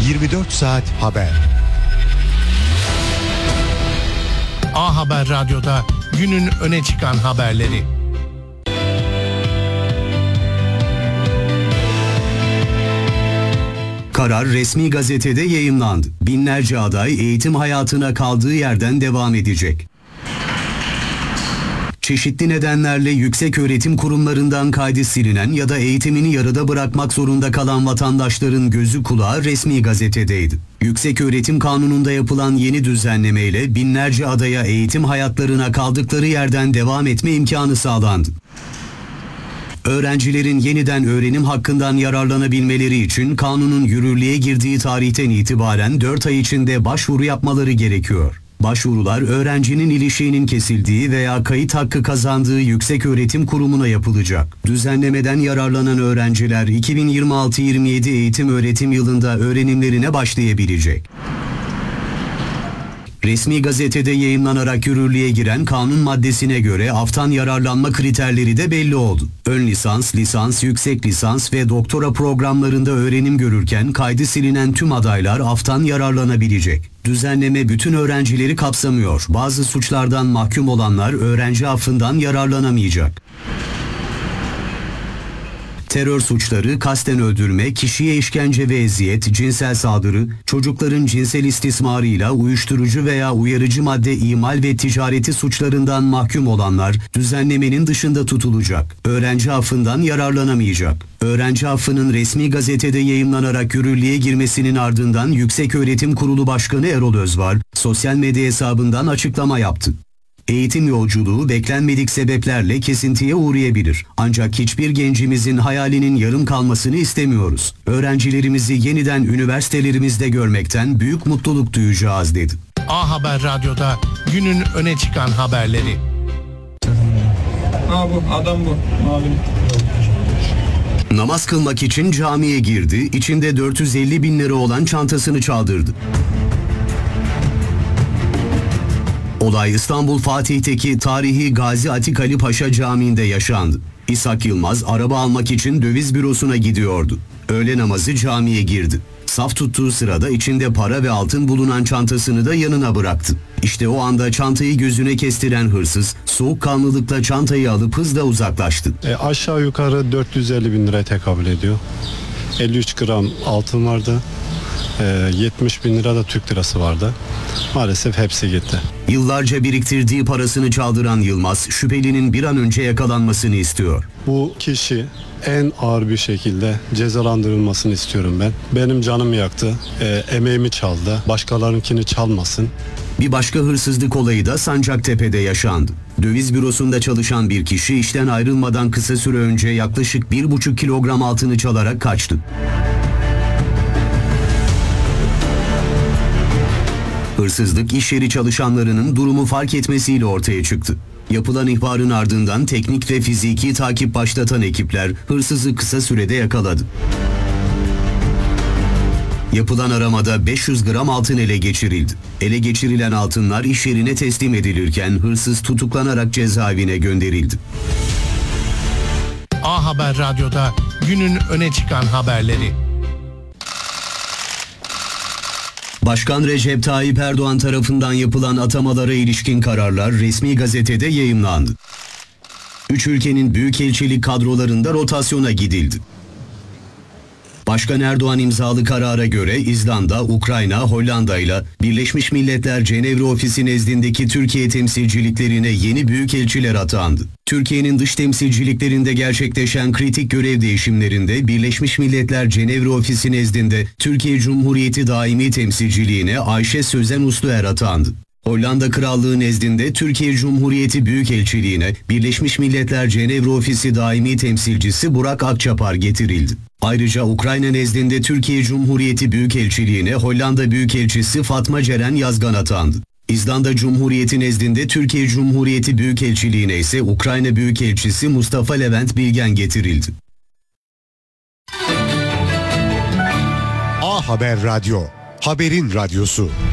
24 saat haber. A Haber Radyo'da günün öne çıkan haberleri. Karar resmi gazetede yayımlandı. Binlerce aday eğitim hayatına kaldığı yerden devam edecek. Çeşitli nedenlerle yükseköğretim kurumlarından kaydı silinen ya da eğitimini yarıda bırakmak zorunda kalan vatandaşların gözü kulağı resmi gazetedeydi. Yükseköğretim Kanunu'nda yapılan yeni düzenlemeyle binlerce adaya eğitim hayatlarına kaldıkları yerden devam etme imkanı sağlandı. Öğrencilerin yeniden öğrenim hakkından yararlanabilmeleri için kanunun yürürlüğe girdiği tarihten itibaren 4 ay içinde başvuru yapmaları gerekiyor. Başvurular öğrencinin ilişiğinin kesildiği veya kayıt hakkı kazandığı yükseköğretim kurumuna yapılacak. Düzenlemeden yararlanan öğrenciler 2026-27 eğitim öğretim yılında öğrenimlerine başlayabilecek. Resmi gazetede yayımlanarak yürürlüğe giren kanun maddesine göre aftan yararlanma kriterleri de belli oldu. Ön lisans, lisans, yüksek lisans ve doktora programlarında öğrenim görürken kaydı silinen tüm adaylar aftan yararlanabilecek. Düzenleme bütün öğrencileri kapsamıyor. Bazı suçlardan mahkum olanlar öğrenci affından yararlanamayacak. Terör suçları, kasten öldürme, kişiye işkence ve eziyet, cinsel saldırı, çocukların cinsel istismarıyla uyuşturucu veya uyarıcı madde imal ve ticareti suçlarından mahkum olanlar düzenlemenin dışında tutulacak. Öğrenci affından yararlanamayacak. Öğrenci affının resmi gazetede yayımlanarak yürürlüğe girmesinin ardından Yükseköğretim Kurulu Başkanı Erol Özvar sosyal medya hesabından açıklama yaptı. Eğitim yolculuğu beklenmedik sebeplerle kesintiye uğrayabilir. Ancak hiçbir gencimizin hayalinin yarım kalmasını istemiyoruz. Öğrencilerimizi yeniden üniversitelerimizde görmekten büyük mutluluk duyacağız dedi. A Haber Radyo'da günün öne çıkan haberleri. Bu adam bu. Abi. Namaz kılmak için camiye girdi, içinde 450 bin lira olan çantasını çaldırdı. Olay İstanbul Fatih'teki tarihi Gazi Atik Ali Paşa Camii'nde yaşandı. İshak Yılmaz araba almak için döviz bürosuna gidiyordu. Öğle namazı camiye girdi. Saf tuttuğu sırada içinde para ve altın bulunan çantasını da yanına bıraktı. İşte o anda çantayı gözüne kestiren hırsız soğukkanlılıkla çantayı alıp hızla uzaklaştı. Aşağı yukarı 450 bin liraya tekabül ediyor. 53 gram altın vardı. 70 bin lira da Türk lirası vardı. Maalesef hepsi gitti. Yıllarca biriktirdiği parasını çaldıran Yılmaz, şüphelinin bir an önce yakalanmasını istiyor. Bu kişi en ağır bir şekilde cezalandırılmasını istiyorum ben. Benim canımı yaktı, emeğimi çaldı, başkalarınkini çalmasın. Bir başka hırsızlık olayı da Sancaktepe'de yaşandı. Döviz bürosunda çalışan bir kişi işten ayrılmadan kısa süre önce yaklaşık 1,5 kilogram altını çalarak kaçtı. Hırsızlık iş yeri çalışanlarının durumu fark etmesiyle ortaya çıktı. Yapılan ihbarın ardından teknik ve fiziki takip başlatan ekipler hırsızı kısa sürede yakaladı. Yapılan aramada 500 gram altın ele geçirildi. Ele geçirilen altınlar iş yerine teslim edilirken hırsız tutuklanarak cezaevine gönderildi. A Haber Radyo'da günün öne çıkan haberleri. Başkan Recep Tayyip Erdoğan tarafından yapılan atamalara ilişkin kararlar resmi gazetede yayımlandı. 3 ülkenin büyükelçilik kadrolarında rotasyona gidildi. Başkan Erdoğan imzalı karara göre İzlanda, Ukrayna, Hollanda ile Birleşmiş Milletler Cenevre Ofisi nezdindeki Türkiye temsilciliklerine yeni büyükelçiler atandı. Türkiye'nin dış temsilciliklerinde gerçekleşen kritik görev değişimlerinde Birleşmiş Milletler Cenevre Ofisi nezdinde Türkiye Cumhuriyeti Daimi Temsilciliğine Ayşe Sözen Usluer atandı. Hollanda Krallığı nezdinde Türkiye Cumhuriyeti Büyükelçiliğine Birleşmiş Milletler Cenevre Ofisi Daimi Temsilcisi Burak Akçapar getirildi. Ayrıca Ukrayna nezdinde Türkiye Cumhuriyeti Büyükelçiliğine Hollanda Büyükelçisi Fatma Ceren Yazgan atandı. İzlanda Cumhuriyeti nezdinde Türkiye Cumhuriyeti Büyükelçiliğine ise Ukrayna Büyükelçisi Mustafa Levent Bilgen getirildi. A Haber Radyo, haberin radyosu.